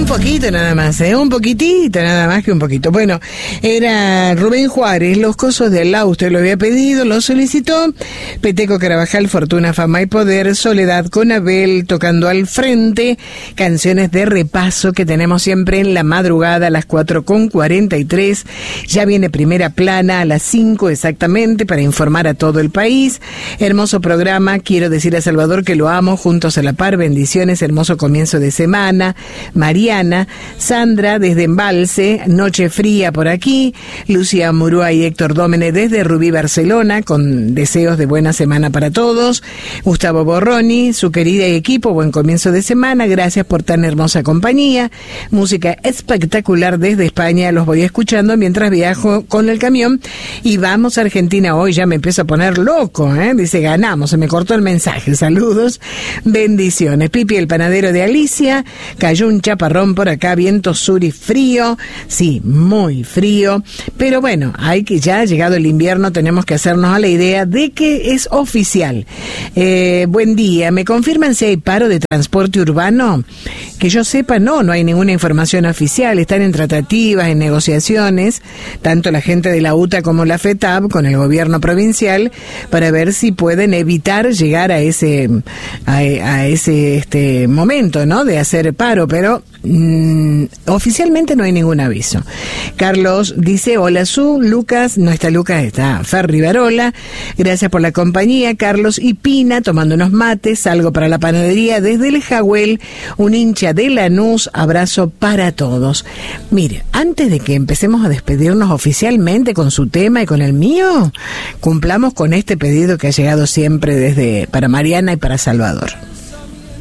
poquito nada más, un poquitito, nada más que un poquito. Bueno, era Rubén Juárez, Los Cosos de Alá, usted lo había pedido, lo solicitó. Peteco Carabajal, Fortuna, Fama y Poder, Soledad con Abel, Tocando al Frente, canciones de repaso que tenemos siempre en la madrugada a las 4:43. Ya viene Primera Plana a las 5 exactamente para informar a todo el país. Hermoso programa, quiero decir a Salvador que lo amo, juntos a la par, bendiciones, hermoso comienzo de semana. Mariana, Sandra desde Embalse, noche fría por aquí, Lucía Murúa y Héctor Dómene desde Rubí, Barcelona, con deseos de buena semana para todos. Gustavo Borroni, su querida equipo, buen comienzo de semana, gracias por tan hermosa compañía. Música espectacular desde España, los voy escuchando mientras viajo con el camión y vamos a Argentina hoy, ya me empiezo a poner loco, dice ganamos, se me cortó el mensaje, saludos, bendiciones. Pipi el panadero de Alicia, cayó un chaparrón por acá, viento sur y frío, sí, muy frío, pero bueno, ya ha llegado el invierno, tenemos que hacernos a la idea de que es oficial. Buen día, ¿me confirman si hay paro de transporte urbano? Que yo sepa, no hay ninguna información oficial, están en tratativas, en negociaciones, tanto la gente de la UTA como la FETAB con el gobierno provincial, para ver si pueden evitar llegar a ese momento, ¿no?, de hacer paro, pero oficialmente no hay ningún aviso. Carlos dice, hola Lucas, no está Lucas, está Fer Rivarola, gracias por la compañía, Carlos y Pina, tomando unos mates, salgo para la panadería desde el Jagüel, un hincha de Lanús, abrazo para todos. Mire, antes de que empecemos a despedirnos oficialmente con su tema y con el mío, cumplamos con este pedido que ha llegado siempre para Mariana y para Salvador.